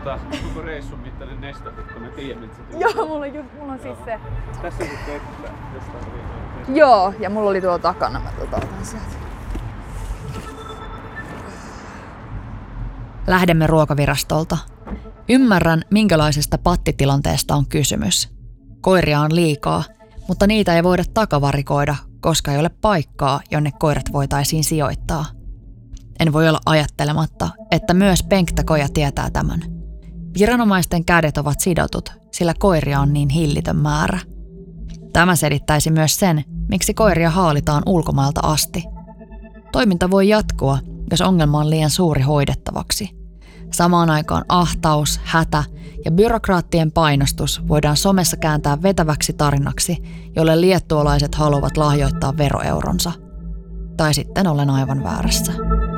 koko reissun mittainen nestatit, kun me tiedämme, että se Joo, mulla on siis se. Tässä on sitten jostain riikaa. Joo, ja mulla oli tuolla takana. Mä otan sieltä. Lähdemme ruokavirastolta. Ymmärrän, minkälaisesta pattitilanteesta on kysymys. Koiria on liikaa, mutta niitä ei voida takavarikoida, koska ei ole paikkaa, jonne koirat voitaisiin sijoittaa. En voi olla ajattelematta, että myös Penktakoja tietää tämän. Viranomaisten kädet ovat sidotut, sillä koiria on niin hillitön määrä. Tämä selittäisi myös sen, miksi koiria haalitaan ulkomailta asti. Toiminta voi jatkua, jos ongelma on liian suuri hoidettavaksi. Samaan aikaan ahtaus, hätä ja byrokraattien painostus voidaan somessa kääntää vetäväksi tarinaksi, jolle liettualaiset haluavat lahjoittaa veroeuronsa. Tai sitten olen aivan väärässä.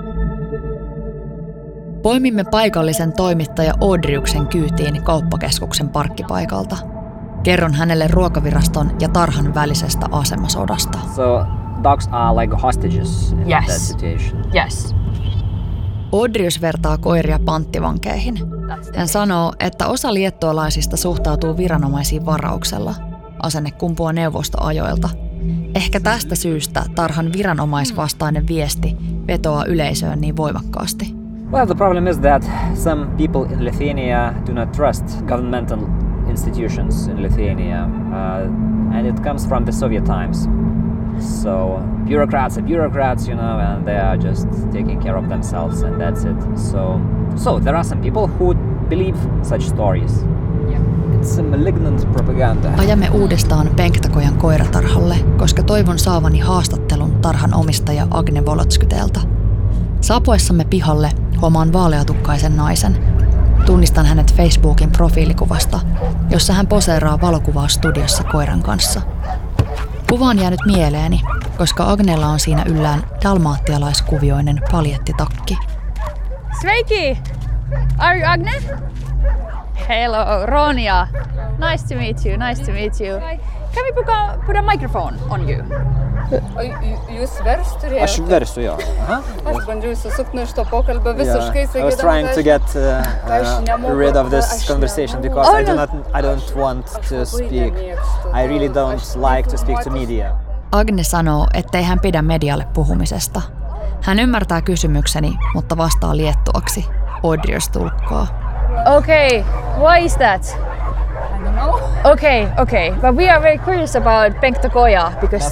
Poimimme paikallisen toimittaja Odriuksen kyytiin kauppakeskuksen parkkipaikalta. Kerron hänelle ruokaviraston ja tarhan välisestä asemasodasta. So dogs are like hostages in that situation. Yes. Odrius vertaa koiria panttivankeihin. Hän sanoo, että osa liettualaisista suhtautuu viranomaisiin varauksella. Asenne kumpuaa neuvostoajoilta. Ehkä tästä syystä tarhan viranomaisvastainen viesti vetoaa yleisöön niin voimakkaasti. Well, the problem is that some people in Lithuania do not trust governmental institutions in Lithuania, and it comes from the Soviet times. So bureaucrats are bureaucrats, you know, and they are just taking care of themselves, and that's it. So there are some people who believe such stories. Yeah. It's a malignant propaganda. Ajamme uudestaan Penktakojan koiratarhalle, koska toivon saavani haastattelun tarhan omistaja Agne Volotskytelta. Saapuessamme pihalle huomaan vaaleatukkaisen naisen. Tunnistan hänet Facebookin profiilikuvasta, jossa hän poseeraa valokuvausstudiossa koiran kanssa. Kuva on jäänyt mieleeni, koska Agnella on siinä yllään dalmaattialaiskuvioinen paljettitakki. Sveiki! Are you Agne? Hello, Ronja. Nice to meet you, nice to meet you. Can we put a microphone on you? Jūs verst turėjote? Aš versiu jo. Aš bandžiau įsisukti nuo šito pokalbio visiškai. I was trying to get rid of this conversation because I don't want to speak. I really don't like to speak to media. Agne sanoo, ettei hän pidä medialle puhumisesta. Hän ymmärtää kysymykseni, mutta vastaa liettuaksi. Odrius tulkkaa. Okay, why is that? I don't know. Okay, but we are very curious about Penktakoja because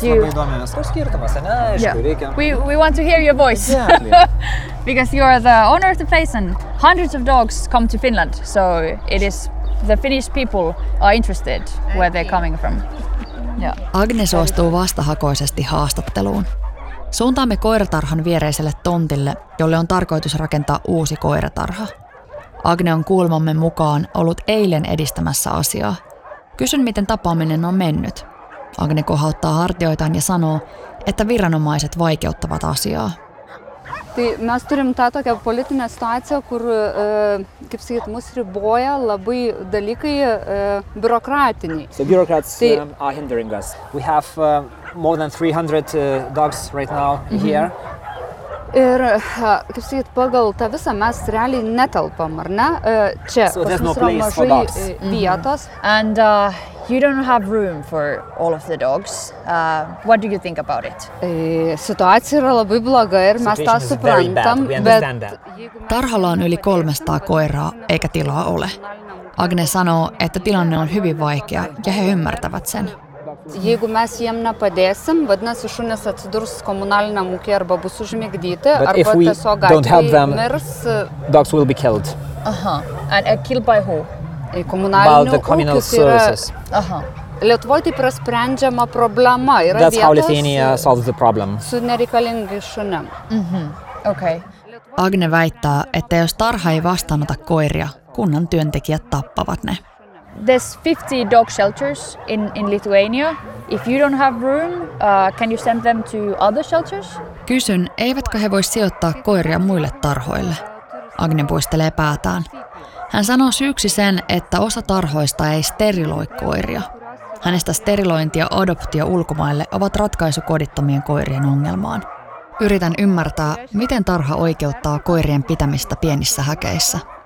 we want to hear your voice. Because you are the owner of the place and hundreds of dogs come to Finland, so it is the Finnish people are interested where they're coming from. Yeah. Agne suostuu vastahakoisesti haastatteluun. Suuntaamme koiratarhan viereiselle tontille, jolle on tarkoitus rakentaa uusi koiratarha. Agne on kuulmamme mukaan ollut eilen edistämässä asiaa. Kysyn, miten tapaaminen on mennyt. Agne kohauttaa hartioitaan ja sanoo, että viranomaiset vaikeuttavat asiaa. Tai mes turim tą tokią politinę situaciją, kur, kaip sakyt, mus riboja labai dalykai biurokratiniai. So bureaucrats are hindering us. We have more than 300 dogs right now here. Ir, kaip sakyt, pagal tą visą mes realiai netelpam, ar ne? Čia pas mus yra mažai vietos. And you don't have room for all of the dogs. What do you think about it? Situacija yra labai bloga ir mes tą suprantam, bet Tarhalla on yli 300 koiraa, eikä tilaa ole. Agne sanoo, että tilanne on hyvin vaikea ja he ymmärtävät sen. Jeigu mes jiem nepadėsim, vadinasi, šunys atsidurs komunaliniam ūkyje arba bus užmigdyti, arba tiesiog gatvėje mirs. Dogs will be killed. And killed by who? Komunalinių ūkių tai yra. Lietuvoje taip yra sprendžiama problema. Yra vietos su nereikalingai šunim. Okay. Agne väittää, että jos tarha ei vastaanota koiria, kunnan työntekijät tappavat ne. There's 50 dog shelters in Lithuania. If you don't have room, can you send them to other shelters? Kysyn, eivätkö he voi sijoittaa koiria muille tarhoille? Agne puistelee päätään. Hän sanoo syyksi sen, että osa tarhoista ei steriloi koiria. Hänestä sterilointi ja adoptio ulkomaille ovat ratkaisu kodittomien koirien ongelmaan. Yritän ymmärtää, miten tarha oikeuttaa koirien pitämistä pienissä häkeissä.